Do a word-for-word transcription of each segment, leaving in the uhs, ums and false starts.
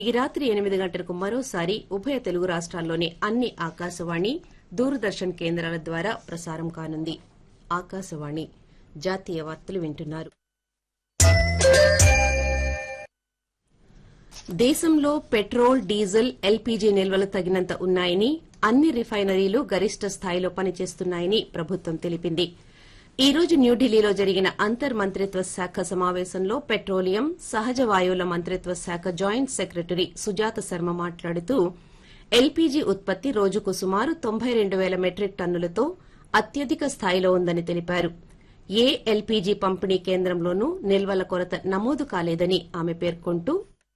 ఈ రాత్రి ఎనిమిది గంటలకు మరోసారి ఉభయ తెలుగు రాష్ట్రాల్లోని అన్ని ఆకాశవాణి దూరదర్శన్ కేంద్రాల ద్వారా ప్రసారం కానుంది. ఆకాశవాణి జాతీయ వార్తలు వింటున్నారు. దేశంలో పెట్రోల్, డీజిల్, ఎల్పీజీ నిల్వలు తగినంత ఉన్నాయని, అన్ని రిఫైనరీలు గరిష్ట స్థాయిలో పనిచేస్తున్నాయని ప్రభుత్వం తెలిపింది. ఈ రోజు న్యూఢిల్లీలో జరిగిన అంతర్ మంత్రిత్వ శాఖ సమావేశంలో పెట్రోలియం, సహజ వాయువుల మంత్రిత్వ శాఖ జాయింట్ సెక్రటరీ సుజాత శర్మ మాట్లాడుతూ ఎల్పీజీ ఉత్పత్తి రోజుకు సుమారు తొంభై రెండు పేల మెట్రిక్ టన్నులతో అత్యధిక స్థాయిలో ఉందని తెలిపారు. ఏ ఎల్పీజీ పంపిణీ కేంద్రంలోనూ నిల్వల కొరత నమోదు కాలేదని ఆమె పేర్కొంటూ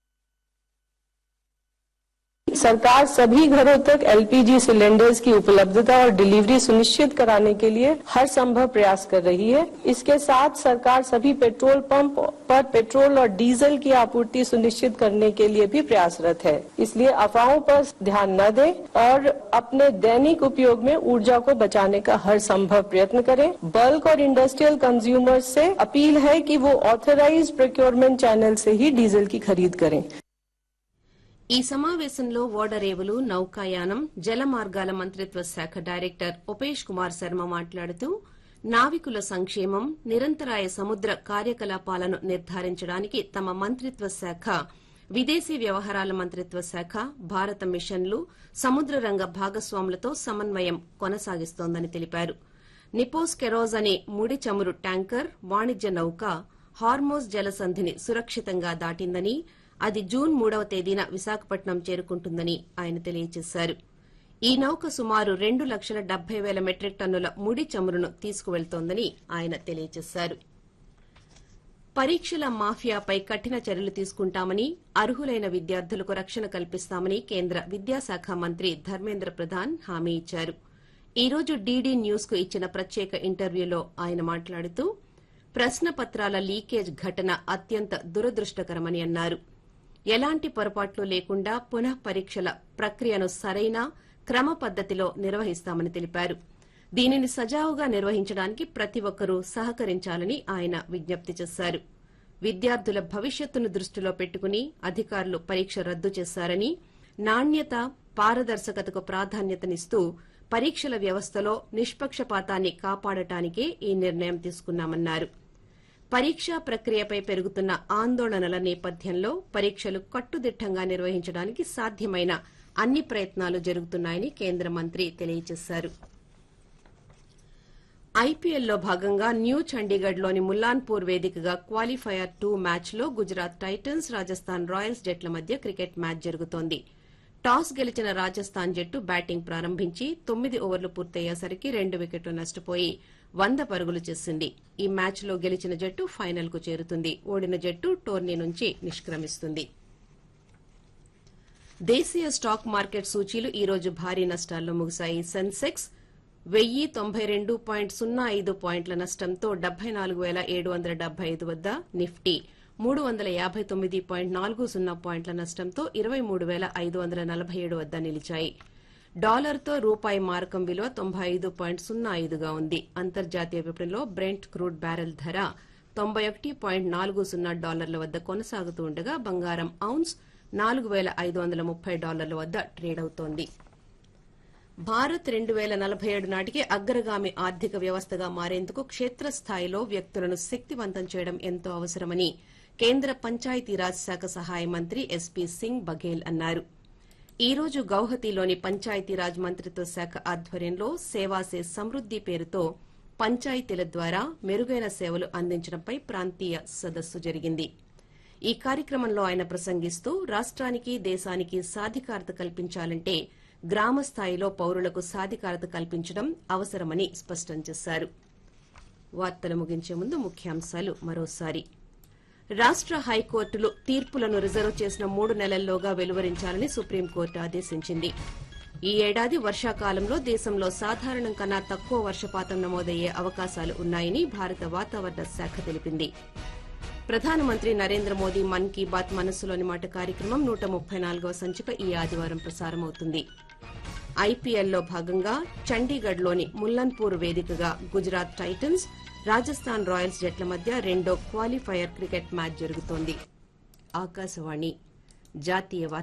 सरकार सभी घरों तक एलपीजी सिलेंडर्स की उपलब्धता और डिलीवरी सुनिश्चित कराने के लिए हर संभव प्रयास कर रही है. इसके साथ सरकार सभी पेट्रोल पंप पर पेट्रोल और डीजल की आपूर्ति सुनिश्चित करने के लिए भी प्रयासरत है. इसलिए अफवाहों पर ध्यान न दें और अपने दैनिक उपयोग में ऊर्जा को बचाने का हर संभव प्रयत्न करें. बल्क और इंडस्ट्रियल कंज्यूमर्स से अपील है कि वो ऑथराइज्ड प्रोक्योरमेंट चैनल से ही डीजल की खरीद करें. ఈ సమావేశంలో ఓడరేవులు, నౌకాయానం, జలమార్గాల మంత్రిత్వ శాఖ డైరెక్టర్ ఉపేష్ కుమార్ శర్మ మాట్లాడుతూ నావికుల సంక్షేమం, నిరంతరాయ సముద్ర కార్యకలాపాలను నిర్ధారించడానికి తమ మంత్రిత్వ శాఖ, విదేశీ వ్యవహారాల మంత్రిత్వ శాఖ, భారత మిషన్లు, సముద్ర రంగ భాగస్వాములతో సమన్వయం కొనసాగిస్తోందని తెలిపారు. నిపోస్ కెరోజ్ అనే ముడి చమురు ట్యాంకర్ వాణిజ్య నౌక హార్మోజ్ జలసంధిని సురక్షితంగా దాటిందని, అది జూన్ మూడవ తేదీన విశాఖపట్నం చేరుకుంటుందని ఆయన తెలియజేశారు. ఈ నౌక సుమారు రెండు లక్షల డెబ్బై పేల మెట్రిక్ టన్నుల ముడి చమురును తీసుకువెళ్తోందని ఆయన తెలియజేశారు. పరీక్షల మాఫియాపై కఠిన చర్యలు తీసుకుంటామని, అర్హులైన విద్యార్థులకు రక్షణ కల్పిస్తామని కేంద్ర విద్యాశాఖ మంత్రి ధర్మేంద్ర ప్రధాన్ హామీ ఇచ్చారు. ఈ రోజు డీడీ న్యూస్ కు ఇచ్చిన ప్రత్యేక ఇంటర్వ్యూలో ఆయన మాట్లాడుతూ ప్రశ్నపత్రాల లీకేజ్ ఘటన అత్యంత దురదృష్టకరమని అన్నారు. ఎలాంటి పొరపాట్లు లేకుండా పునః పరీక్షల ప్రక్రియను సరైన క్రమ పద్దతిలో నిర్వహిస్తామని తెలిపారు. దీనిని సజావుగా నిర్వహించడానికి ప్రతి ఒక్కరూ సహకరించాలని ఆయన విజ్ఞప్తి చేశారు. విద్యార్థుల భవిష్యత్తును దృష్టిలో పెట్టుకుని అధికారులు పరీక్ష రద్దు చేశారని, నాణ్యత, పారదర్శకతకు ప్రాధాన్యతనిస్తూ పరీక్షల వ్యవస్థలో నిష్పక్షపాతాన్ని కాపాడటానికే ఈ నిర్ణయం తీసుకున్నామన్నారు. పరీక్షా ప్రక్రియపై పెరుగుతున్న ఆందోళనల నేపథ్యంలో పరీక్షలు కట్టుదిట్టంగా నిర్వహించడానికి సాధ్యమైన అన్ని ప్రయత్నాలు జరుగుతున్నాయని కేంద్ర మంత్రి తెలియజేశారు. ఐపీఎల్లో భాగంగా న్యూ చండీగఢ్లోని ముల్లాన్పూర్ వేదికగా క్వాలిఫైయర్ టూ మ్యాచ్లో గుజరాత్ టైటన్స్, రాజస్థాన్ రాయల్స్ జట్ల మధ్య క్రికెట్ మ్యాచ్ జరుగుతోంది. టాస్ గెలిచిన రాజస్థాన్ జట్టు బ్యాటింగ్ ప్రారంభించి తొమ్మిది ఓవర్లు పూర్తయ్యేసరికి రెండు వికెట్లు నష్టపోయి వంద పరుగులు చేసింది. ఈ మ్యాచ్లో గెలిచిన జట్టు ఫైనల్ కు చేరుతుంది. ఓడిన జట్టు టోర్నీ నుంచి నిష్క్రమిస్తుంది. దేశీయ స్టాక్ మార్కెట్ సూచీలు ఈ రోజు భారీ నష్టాల్లో ముగిశాయి. సెన్సెక్స్ వెయ్యి తొంభై రెండు పాయింట్ సున్నా ఐదు పాయింట్ల నష్టంతో డెబ్బై నాలుగు పేల ఏడు వందల డెబ్బై ఐదు వద్ద, నిఫ్టీ మూడు వందల యాబై తొమ్మిది పాయింట్ నాలుగు సున్నా పాయింట్ల నష్టంతో ఇరవై మూడు పేల ఐదు వందల నలభై ఏడు వద్ద నిలిచాయి. డాలర్తో రూపాయి మారకం విలువ తొంభై ఐదు పాయింట్ సున్నా ఐదుగా ఉంది. అంతర్జాతీయ విపణిలో బ్రెంట్ క్రూడ్ బ్యారెల్ ధర తొంభై ఒకటి పాయింట్ నాలుగు సున్నా డాలర్ల వద్ద కొనసాగుతూ ఉండగా బంగారం ఔన్స్ నాలుగు పేల ఐదు వందల ముప్పై డాలర్ల వద్ద ట్రేడ్ అవుతోంది. భారత్ రెండు పేల నలభై ఏడు నాటికి అగ్రగామి ఆర్థిక వ్యవస్థగా మారేందుకు క్షేత్రస్థాయిలో వ్యక్తులను శక్తివంతం చేయడం ఎంతో అవసరమని కేంద్ర పంచాయతీరాజ్ శాఖ సహాయ మంత్రి ఎస్పీ సింగ్ బఘేల్ అన్నారు. ఈ రోజు గౌహతిలోని పంచాయతీరాజ్ మంత్రిత్వ శాఖ ఆధ్వర్యంలో సేవాసే సమృద్ది పేరుతో పంచాయతీల ద్వారా మెరుగైన సేవలు అందించడంపై ప్రాంతీయ సదస్సు జరిగింది. ఈ కార్యక్రమంలో ఆయన ప్రసంగిస్తూ రాష్ట్రానికి, దేశానికి సాధికారత కల్పించాలంటే గ్రామ స్థాయిలో పౌరులకు సాధికారత కల్పించడం అవసరమని స్పష్టం చేశారు. వార్తలు ముగించే ముందు ముఖ్యాంశాలు మరోసారి. రాష్ట హైకోర్టులు తీర్పులను రిజర్వ్ చేసిన మూడు నెలల్లోగా వెలువరించాలని సుప్రీంకోర్టు ఆదేశించింది. ఈ ఏడాది వర్షాకాలంలో దేశంలో సాధారణం కన్నా తక్కువ వర్షపాతం నమోదయ్యే అవకాశాలు ఉన్నాయని భారత వాతావరణ శాఖ తెలిపింది. ప్రధానమంత్రి నరేంద్ర మోదీ మన్ కీ బాత్ మనస్సులోని మాట కార్యక్రమం నూట ముప్పై నాలుగవ సంచిక ఈ ఆదివారం ప్రసారమవుతుంది. ఐపీఎల్లో భాగంగా చండీగఢ్లోని ముల్లన్పూర్ వేదికగా గుజరాత్ టైటన్స్, రాజస్థాన్ రాయల్స్ జట్ల మధ్య రెండో క్వాలిఫైయర్ క్రికెట్ మ్యాచ్ జరుగుతోంది. ఆకాశవాణి జాతీయ